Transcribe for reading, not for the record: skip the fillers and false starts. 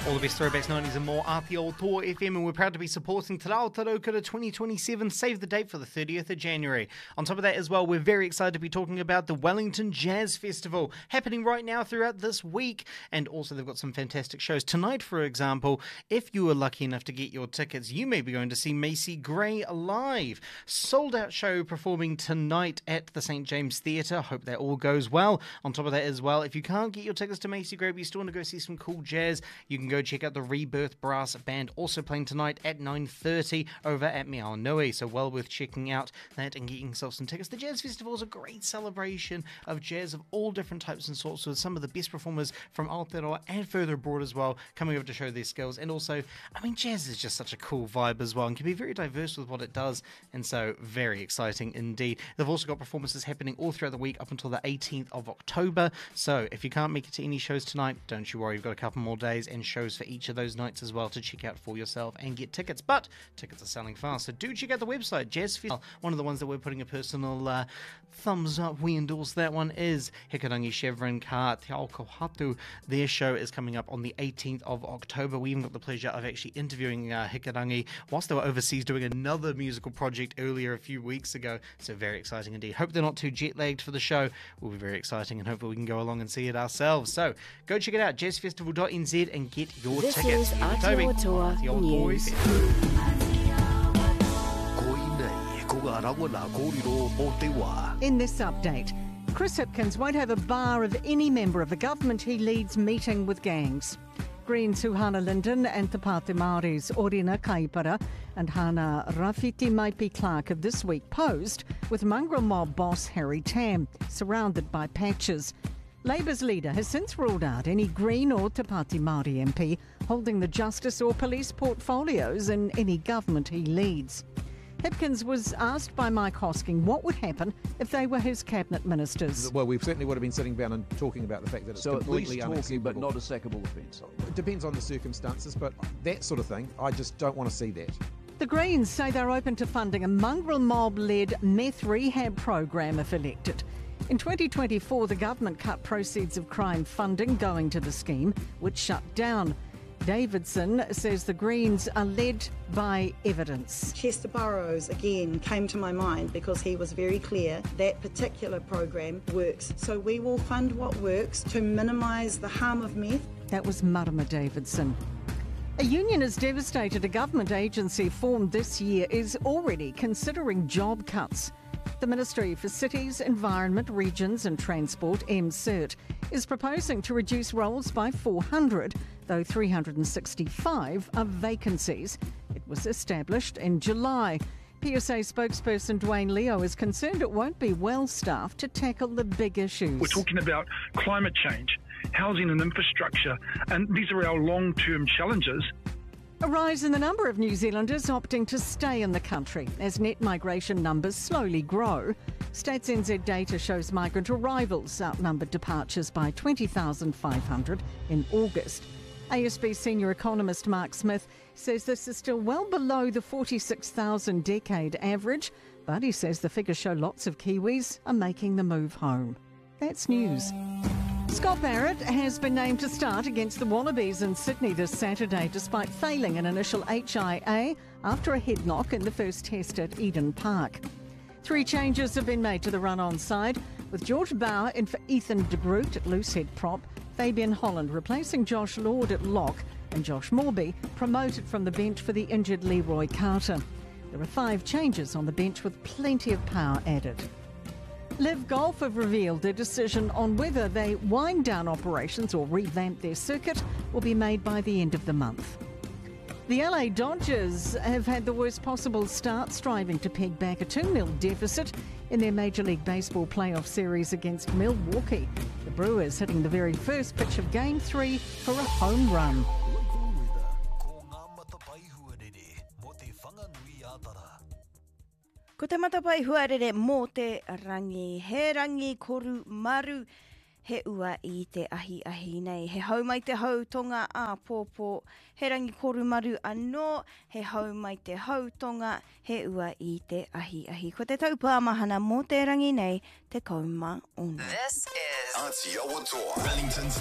All the best throwbacks, 90s and more, Aotearoa FM, and we're proud to be supporting Te Rao Tarokura 2027. Save the date for the 30th of January. On top of that as well, we're very excited to be talking about the Wellington Jazz Festival, happening right now throughout this week. And also they've got some fantastic shows. Tonight, for example, if you were lucky enough to get your tickets, you may be going to see Macy Gray live. Sold out show performing tonight at the St. James Theatre. Hope that all goes well. On top of that as well, if you can't get your tickets to Macy Gray, but you still want to go see some cool jazz, you can go check out the Rebirth Brass Band, also playing tonight at 9:30 over at Meaonui. So well worth checking out that and getting yourself some tickets. The Jazz Festival is a great celebration of jazz of all different types and sorts, with some of the best performers from Aotearoa and further abroad as well coming over to show their skills. And also, jazz is just such a cool vibe as well and can be very diverse with what it does, and so very exciting indeed. They've also got performances happening all throughout the week up until the 18th of October. So if you can't make it to any shows tonight, don't you worry, you've got a couple more days and shows for each of those nights as well to check out for yourself and get tickets. But tickets are selling fast, so do check out the website, Jazz Festival. One of the ones that we're putting a personal thumbs up, we endorse that one, is Hikarangi Chevron Ka Te Ao Kohatu. Their show is coming up on the 18th of October. We even got the pleasure of actually interviewing Hikarangi whilst they were overseas doing another musical project earlier a few weeks ago. So very exciting indeed. Hope they're not too jet lagged for the show. Will be very exciting, and hopefully we can go along and see it ourselves. So go check it out, jazzfestival.nz, and get your This tickets. is Aotearoa News. In this update, Chris Hipkins won't have a bar of any member of the government he leads meeting with gangs. Greens Hana Linden and Te Pāti Māori's Orina Kaipara and Hana Rafiti Maipi Clark have this week posed with mongrel mob boss Harry Tam, surrounded by patches. Labour's leader has since ruled out any Green or Te Pāti Māori MP holding the justice or police portfolios in any government he leads. Hipkins was asked by Mike Hosking what would happen if they were his cabinet ministers. Well, we certainly would have been sitting down and talking about the fact that it's so completely at least talking, but unacceptable. not a sackable offence. It depends on the circumstances, but that sort of thing, I just don't want to see that. The Greens say they're open to funding a mongrel mob-led meth rehab program if elected. In 2024, the government cut proceeds of crime funding going to the scheme, which shut down. Davidson says the Greens are led by evidence. Chester Burrows again came to my mind because he was very clear that particular program works. So we will fund what works to minimise the harm of meth. That was Marama Davidson. A union as devastated a government agency formed this year is already considering job cuts. The Ministry for Cities, Environment, Regions and Transport, MCIRT, is proposing to reduce roles by 400, though 365 are vacancies. It was established in July. PSA spokesperson Dwayne Leo is concerned it won't be well staffed to tackle the big issues. We're talking about climate change, housing and infrastructure, and these are our long-term challenges. A rise in the number of New Zealanders opting to stay in the country as net migration numbers slowly grow. Stats NZ data shows migrant arrivals outnumbered departures by 20,500 in August. ASB senior economist Mark Smith says this is still well below the 46,000 decade average, but he says the figures show lots of Kiwis are making the move home. That's news. Scott Barrett has been named to start against the Wallabies in Sydney this Saturday, despite failing an initial HIA after a head knock in the first test at Eden Park. 3 changes have been made to the run-on side, with George Bauer in for Ethan de Groot at loosehead prop, Fabian Holland replacing Josh Lord at lock, and Josh Morby promoted from the bench for the injured Leroy Carter. There are 5 changes on the bench with plenty of power added. Liv Golf have revealed their decision on whether they wind down operations or revamp their circuit will be made by the end of the month. The LA Dodgers have had the worst possible start, striving to peg back a 2-0 deficit in their Major League Baseball playoff series against Milwaukee. The Brewers hitting the very first pitch of Game 3 for a home run. Ko te matapai huarere mō te rangi, he rangi koru maru, he ua I te ahi nei. He hau mai te hautonga a pōpō, he rangi koru maru anō, he hau mai te hautonga, he ua I te ahi. Ko te taupāmahana mō te rangi nei, te kauma ono. This is Aotearoa, Wellington's